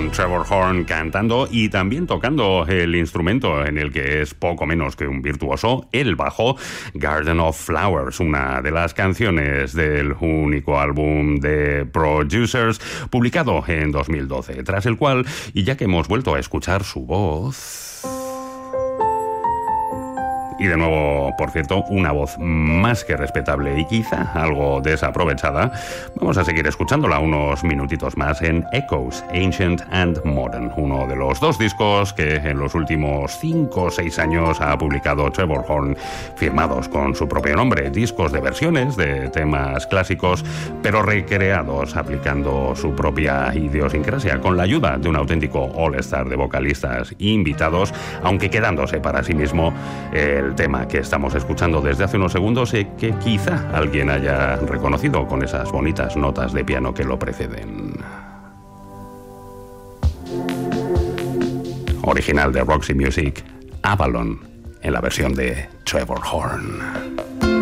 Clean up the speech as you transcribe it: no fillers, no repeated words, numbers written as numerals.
con Trevor Horn cantando y también tocando el instrumento en el que es poco menos que un virtuoso, el bajo, Garden of Flowers, una de las canciones del único álbum de Producers publicado en 2012, tras el cual, y ya que hemos vuelto a escuchar su voz... Y de nuevo, por cierto, una voz más que respetable y quizá algo desaprovechada. Vamos a seguir escuchándola unos minutitos más en Echoes, Ancient and Modern, uno de los dos discos que en los últimos 5 o 6 años ha publicado Trevor Horn, firmados con su propio nombre, discos de versiones de temas clásicos, pero recreados aplicando su propia idiosincrasia, con la ayuda de un auténtico all-star de vocalistas invitados, aunque quedándose para sí mismo el tema que estamos escuchando desde hace unos segundos y que quizá alguien haya reconocido con esas bonitas notas de piano que lo preceden. Original de Roxy Music, Avalon, en la versión de Trevor Horn.